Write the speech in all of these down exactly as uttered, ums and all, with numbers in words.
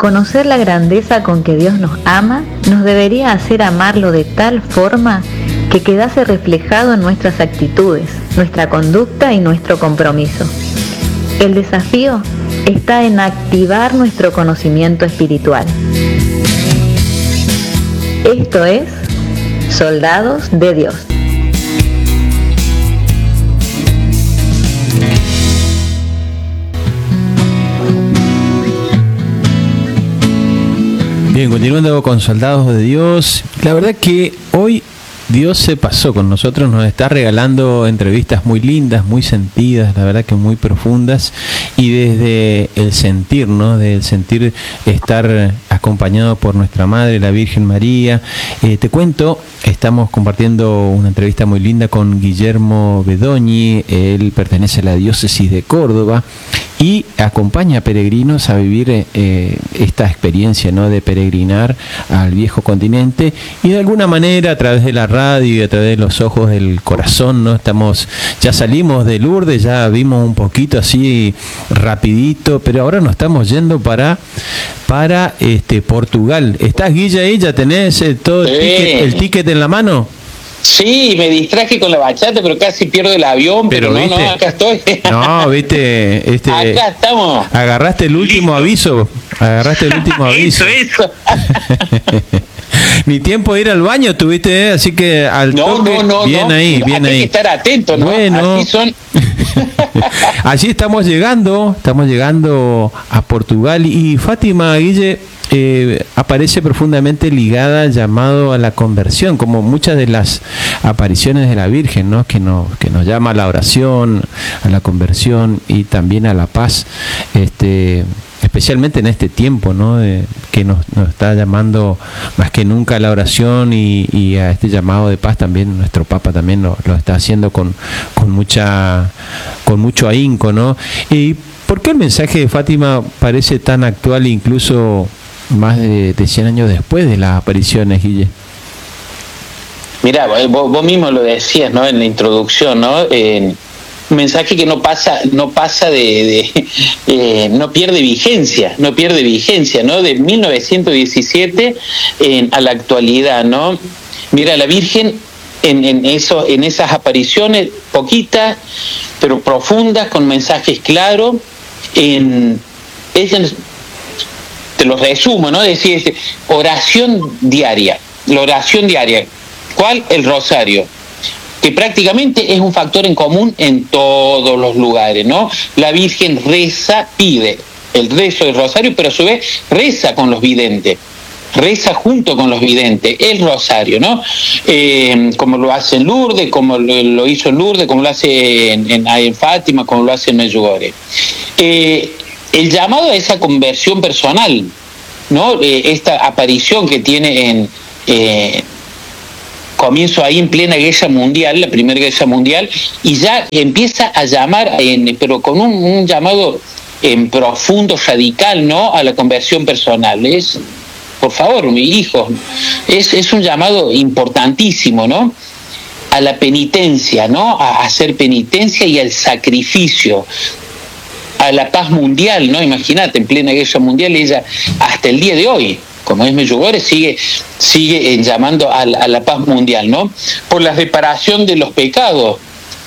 conocer la grandeza con que Dios nos ama nos debería hacer amarlo de tal forma que quedase reflejado en nuestras actitudes, nuestra conducta y nuestro compromiso. El desafío está en activar nuestro conocimiento espiritual. Esto es Soldados de Dios. Bien, continuando con Soldados de Dios, la verdad que hoy Dios se pasó con nosotros, nos está regalando entrevistas muy lindas, muy sentidas, la verdad que muy profundas, y desde el sentir, ¿no? Del sentir estar acompañado por nuestra Madre, la Virgen María. Eh, te cuento, estamos compartiendo una entrevista muy linda con Guillermo Bedoñi, él pertenece a la diócesis de Córdoba y acompaña a peregrinos a vivir eh, esta experiencia, ¿no? De peregrinar al viejo continente, y de alguna manera a través de la radio y a través de los ojos del corazón, ¿no? Estamos, ya salimos de Lourdes, ya vimos un poquito así rapidito, pero ahora nos estamos yendo para para este Portugal. ¿Estás, Guilla, ahí? ¿Ya tenés eh, todo el, Sí. ticket, el ticket en la mano? Sí, me distraje con la bachata, pero casi pierdo el avión, pero, Pero, no, ¿viste? no, acá estoy. No, viste, este, Acá estamos. agarraste el último aviso, agarraste el último aviso. Eso, eso. Ni tiempo de ir al baño tuviste, ¿eh? Así que al No, toque, no, no, bien no. ahí, bien Hay ahí. que estar atento, ¿no? Bueno. Así son. Allí estamos llegando, estamos llegando a Portugal, y Fátima, Guille, eh, aparece profundamente ligada al llamado a la conversión, como muchas de las apariciones de la Virgen, ¿no? Que nos, que nos llama a la oración, a la conversión y también a la paz, este, especialmente en este tiempo, ¿no? De, que nos, nos está llamando más que nunca a la oración y, y a este llamado de paz. También nuestro Papa también lo, lo está haciendo con, con mucha con mucho ahínco, ¿no? ¿Y por qué el mensaje de Fátima parece tan actual, incluso más de, de cien años después de las apariciones, Guille? Mirá, vos, vos mismo lo decías, ¿no? En la introducción, ¿no? Eh, un mensaje que no pasa, no pasa de, de eh, no pierde vigencia, no pierde vigencia, ¿no? De mil novecientos diecisiete eh, a la actualidad, ¿no? Mira, la Virgen en, en eso, en esas apariciones, poquitas, pero profundas, con mensajes claros, en ella, te los resumo, ¿no? Decir, este, oración diaria, la oración diaria. ¿Cuál? El rosario, que prácticamente es un factor en común en todos los lugares, ¿no? La Virgen reza, pide el rezo del rosario, pero a su vez reza con los videntes, reza junto con los videntes, el rosario, ¿no? Eh, como lo hace en Lourdes, como lo, lo hizo en Lourdes, como lo hace en, en, en Fátima, como lo hace en Medjugorje. Eh, el llamado a esa conversión personal, ¿no? Eh, esta aparición que tiene en... Eh, comienzo ahí en plena guerra mundial, la primera guerra mundial, y ya empieza a llamar, en, pero con un, un llamado en profundo, radical, ¿no? A la conversión personal. Es, por favor, mi hijo, es, es un llamado importantísimo, ¿no? A la penitencia, ¿no? A hacer penitencia y al sacrificio, a la paz mundial, ¿no? Imagínate, en plena guerra mundial, ella hasta el día de hoy, como es Medjugorje, sigue, sigue eh, llamando a la, a la paz mundial, ¿no? Por la reparación de los pecados,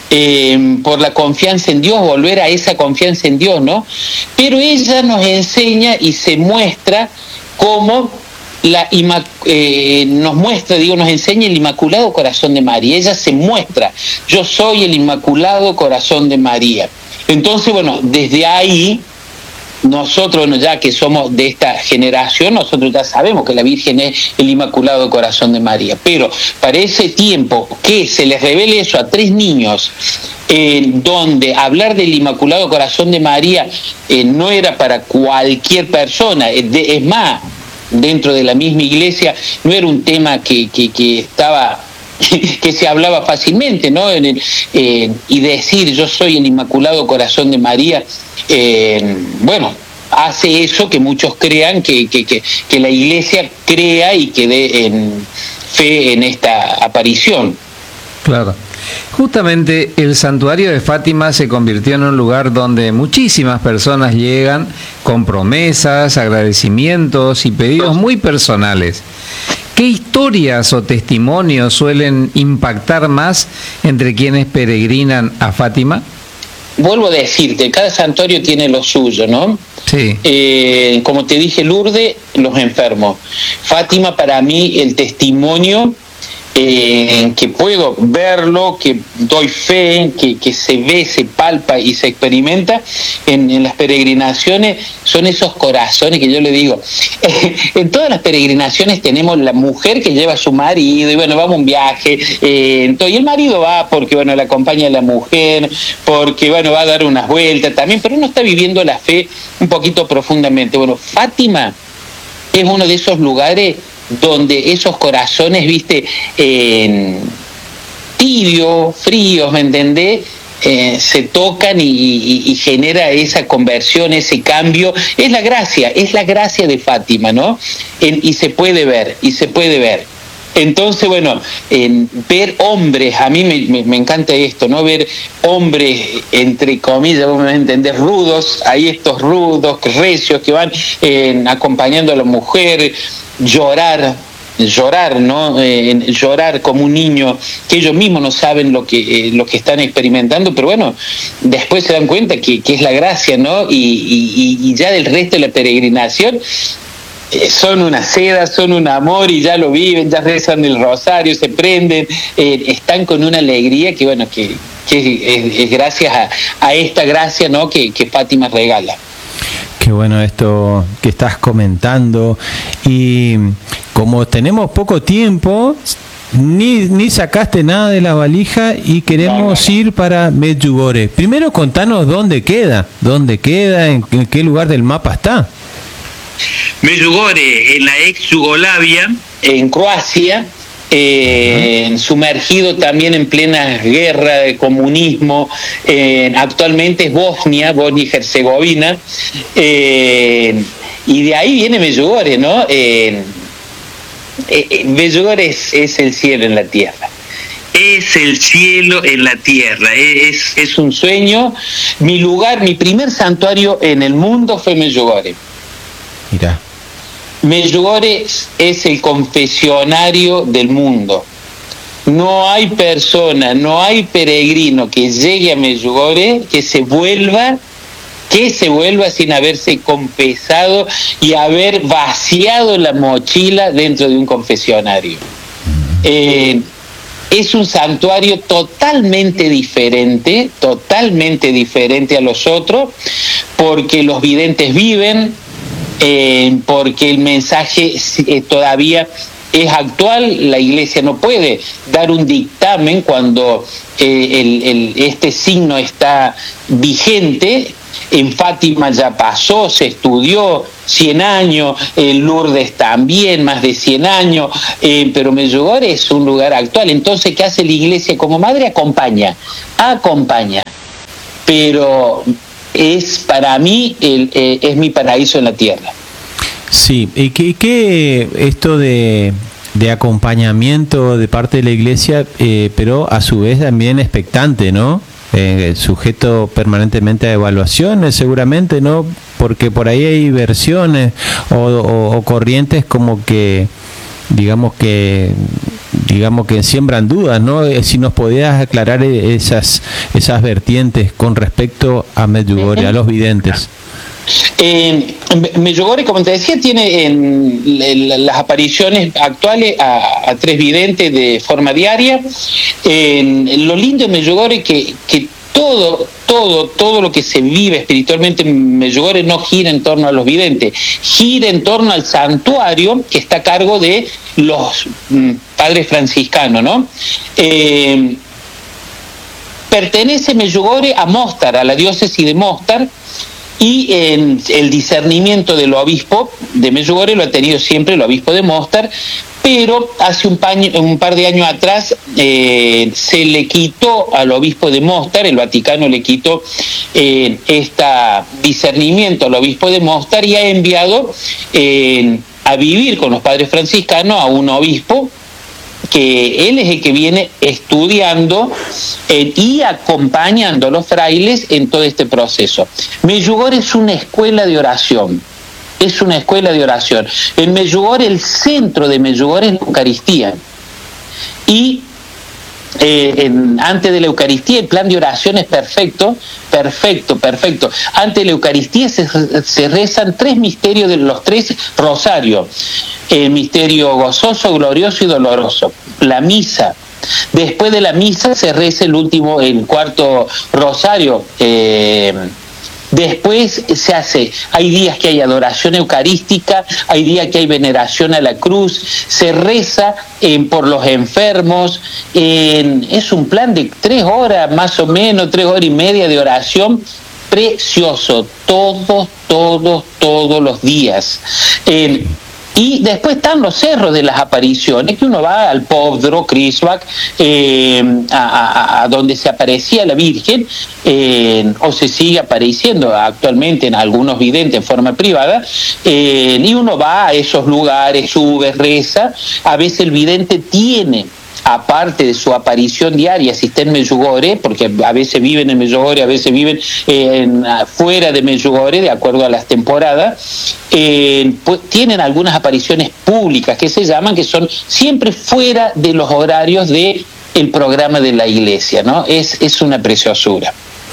eh, por la confianza en Dios, volver a esa confianza en Dios, ¿no? Pero ella nos enseña y se muestra como la eh, nos muestra, digo, nos enseña el Inmaculado Corazón de María. Ella se muestra, yo soy el Inmaculado Corazón de María. Entonces, bueno, desde ahí, nosotros, ya que somos de esta generación, nosotros ya sabemos que la Virgen es el Inmaculado Corazón de María, pero para ese tiempo que se les revele eso a tres niños, eh, donde hablar del Inmaculado Corazón de María eh, no era para cualquier persona, eh, de, es más, dentro de la misma iglesia no era un tema que, que, que estaba... que se hablaba fácilmente, ¿no? En el, eh, y decir yo soy el Inmaculado Corazón de María, eh, bueno, hace eso que muchos crean que, que, que, que la Iglesia crea y que dé en fe en esta aparición. Claro. Justamente el santuario de Fátima se convirtió en un lugar donde muchísimas personas llegan con promesas, agradecimientos y pedidos muy personales. ¿Qué historias o testimonios suelen impactar más entre quienes peregrinan a Fátima? Vuelvo a decirte, cada santuario tiene lo suyo, ¿no? Sí. Eh, como te dije, Lourdes, los enfermos. Fátima, para mí, el testimonio, eh, que puedo verlo, que doy fe, que, que se ve, se palpa y se experimenta en, en las peregrinaciones, son esos corazones que yo le digo. Eh, en todas las peregrinaciones tenemos la mujer que lleva a su marido, y bueno, vamos a un viaje, eh, y el marido va porque, bueno, la acompaña a la mujer, porque, bueno, va a dar unas vueltas también, pero uno está viviendo la fe un poquito profundamente. Bueno, Fátima es uno de esos lugares donde esos corazones, viste, eh, tibios, fríos, ¿me entendés? Eh, se tocan y, y, y genera esa conversión, ese cambio. Es la gracia, es la gracia de Fátima, ¿no? En, y se puede ver, y se puede ver. Entonces, bueno, en ver hombres, a mí me, me, me encanta esto, ¿no? Ver hombres, entre comillas, vamos a entender, rudos, hay estos rudos, recios, que van eh, acompañando a la mujer, llorar, llorar, ¿no? Eh, llorar como un niño, que ellos mismos no saben lo que, eh, lo que están experimentando, pero bueno, después se dan cuenta que, que es la gracia, ¿no? Y, y, y ya del resto de la peregrinación, Eh, son una seda, son un amor y ya lo viven, ya rezan el rosario, se prenden, eh, están con una alegría que, bueno, que, que es, es gracias a, a esta gracia, ¿no? que, que Fátima regala. Qué bueno esto que estás comentando, y como tenemos poco tiempo, ni, ni sacaste nada de la valija y queremos no, no, no. ir para Medjugorje. Primero contanos dónde queda, dónde queda, en, en qué lugar del mapa está. Medjugorje, en la ex Yugoslavia, en Croacia, eh, uh-huh. sumergido también en plena guerra de comunismo, eh, actualmente es Bosnia, Bosnia y Herzegovina, eh, y de ahí viene Medjugorje, ¿no? Eh, eh, Medjugorje es, es el cielo en la tierra. Es el cielo en la tierra, es, es un sueño. Mi lugar, mi primer santuario en el mundo fue Medjugorje. Mira. Medjugorje es el confesionario del mundo. No hay persona, no hay peregrino que llegue a Medjugorje que se vuelva, que se vuelva sin haberse confesado y haber vaciado la mochila dentro de un confesionario. Eh, es un santuario totalmente diferente, totalmente diferente a los otros, porque los videntes viven, Eh, porque el mensaje eh, todavía es actual. La Iglesia no puede dar un dictamen cuando eh, el, el, este signo está vigente. En Fátima ya pasó, se estudió cien años, en Lourdes también, más de cien años, eh, pero Medjugorje es un lugar actual. Entonces, ¿qué hace la Iglesia como madre? Acompaña, acompaña. Pero es para mí, el, eh, es mi paraíso en la tierra. Sí, y que, que esto de, de acompañamiento de parte de la Iglesia, eh, pero a su vez también expectante, ¿no? Eh, sujeto permanentemente a evaluaciones, seguramente, ¿no? Porque por ahí hay versiones o, o, o corrientes como que, digamos que... digamos que siembran dudas, ¿no? Si nos podías aclarar esas esas vertientes con respecto a Medjugorje, a los videntes. Eh, Medjugorje, como te decía, tiene en, en las apariciones actuales a, a tres videntes de forma diaria. Eh, lo lindo de Medjugorje es que, que todo, todo, todo lo que se vive espiritualmente en Medjugorje no gira en torno a los videntes, gira en torno al santuario que está a cargo de los mm, padres franciscanos, ¿no? Eh, pertenece Medjugorje a Mostar, a la diócesis de Mostar, y en el discernimiento del obispo de Medjugorje lo ha tenido siempre el obispo de Mostar, pero hace un, paño, un par de años atrás eh, se le quitó al obispo de Mostar, el Vaticano le quitó eh, este discernimiento al obispo de Mostar y ha enviado eh, a vivir con los padres franciscanos a un obispo que él es el que viene estudiando eh, y acompañando a los frailes en todo este proceso. Medjugorje es una escuela de oración, es una escuela de oración. En Medjugorje, el centro de Medjugorje es la Eucaristía. Y eh, en, antes de la Eucaristía el plan de oración es perfecto, perfecto, perfecto. Antes de la Eucaristía se, se rezan tres misterios de los tres rosarios. El misterio gozoso, glorioso y doloroso. La misa. Después de la misa se reza el último, el cuarto rosario. Eh, Después se hace, hay días que hay adoración eucarística, hay días que hay veneración a la cruz, se reza eh, por los enfermos, eh, es un plan de tres horas más o menos, tres horas y media de oración, precioso, todos, todos, todos los días. Eh, Y después están los cerros de las apariciones, que uno va al Povdro, Křižák, eh, a, a, a donde se aparecía la Virgen, eh, o se sigue apareciendo actualmente en algunos videntes en forma privada, eh, y uno va a esos lugares, sube, reza. A veces el vidente tiene, aparte de su aparición diaria, si está en Medjugorje, porque a veces viven en Medjugorje, a veces viven eh, en, fuera de Medjugorje, de acuerdo a las temporadas, eh, pues tienen algunas apariciones públicas que se llaman, que son siempre fuera de los horarios de el programa de la iglesia, ¿no? Es, es una preciosura.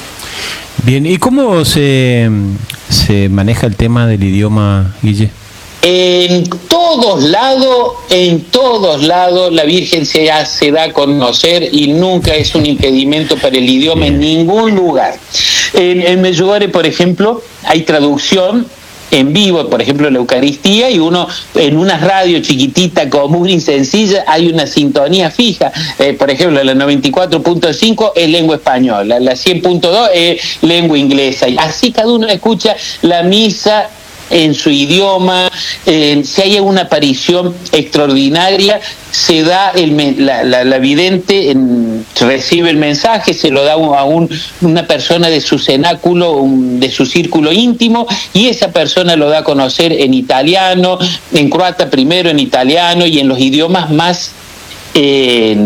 Bien, ¿y cómo se, se maneja el tema del idioma, Guille? En todos lados, en todos lados la Virgen se, se da a conocer y nunca es un impedimento para el idioma en ningún lugar. En, en Medjugorje, por ejemplo, hay traducción en vivo, por ejemplo, la Eucaristía, y uno en una radio chiquitita, común y sencilla, hay una sintonía fija. Eh, por ejemplo, la noventa y cuatro punto cinco es lengua española, la cien punto dos es lengua inglesa. Y así cada uno escucha la misa en su idioma. Eh, si hay una aparición extraordinaria, se da el, la, la, la vidente en, recibe el mensaje, se lo da a un, una persona de su cenáculo, un, de su círculo íntimo, y esa persona lo da a conocer en italiano, en croata primero, en italiano y en los idiomas más eh,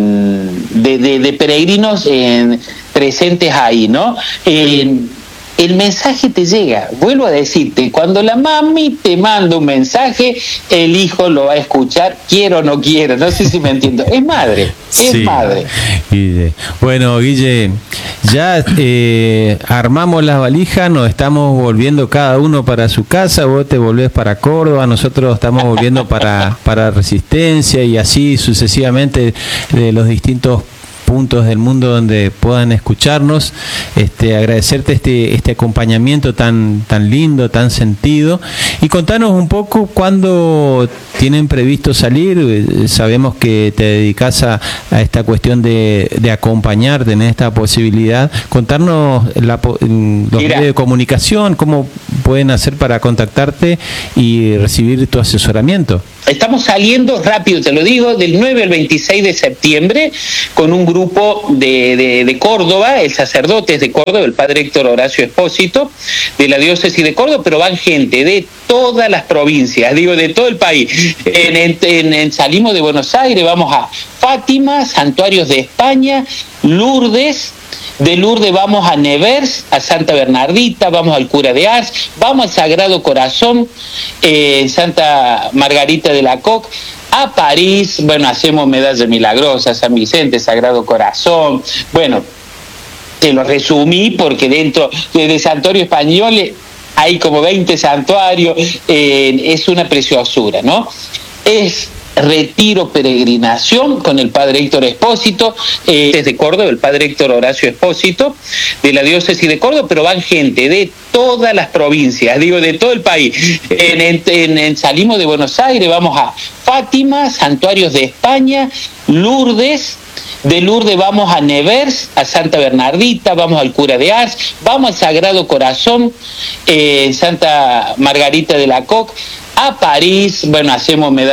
de, de, de peregrinos eh, presentes ahí, ¿no? Eh, el mensaje te llega. Vuelvo a decirte, cuando la mami te manda un mensaje, el hijo lo va a escuchar, quiero o no quiero, no sé si me entiendo. Es madre, es sí, madre. Guille. Bueno, Guille, ya eh, armamos las valijas, nos estamos volviendo cada uno para su casa, vos te volvés para Córdoba, nosotros estamos volviendo para, para Resistencia, y así sucesivamente de los distintos puntos del mundo donde puedan escucharnos. Este, agradecerte este, este acompañamiento tan, tan lindo, tan sentido, y contanos un poco cuándo tienen previsto salir. Sabemos que te dedicas a, a esta cuestión de, de acompañarte en esta posibilidad. Contarnos la, los Mira. medios de comunicación, cómo pueden hacer para contactarte y recibir tu asesoramiento. Estamos saliendo rápido, te lo digo, del nueve al veintiséis de septiembre con un grupo de, de, de Córdoba, el sacerdote es de Córdoba, el padre Héctor Horacio Espósito, de la diócesis de Córdoba, pero van gente de todas las provincias, digo, de todo el país. En, en, en, salimos de Buenos Aires, vamos a Fátima, Santuarios de España, Lourdes. De Lourdes vamos a Nevers, a Santa Bernardita, vamos al Cura de Ars, vamos al Sagrado Corazón, eh, Santa Margarita de la Coque, a París, bueno, hacemos Medalla Milagrosa, San Vicente, Sagrado Corazón. Bueno, te lo resumí porque dentro de, de Santuario Español hay como veinte santuarios, eh, es una preciosura, ¿no? Es retiro, peregrinación con el padre Héctor Espósito, eh, desde Córdoba, el padre Héctor Horacio Espósito, de la diócesis de Córdoba, pero van gente de todas las provincias, digo, de todo el país. En, en, en, salimos de Buenos Aires, vamos a Fátima, Santuarios de España, Lourdes. De Lourdes vamos a Nevers, a Santa Bernardita, vamos al Cura de Ars, vamos al Sagrado Corazón, eh, Santa Margarita de la Coque, a París, bueno, hacemos Medalla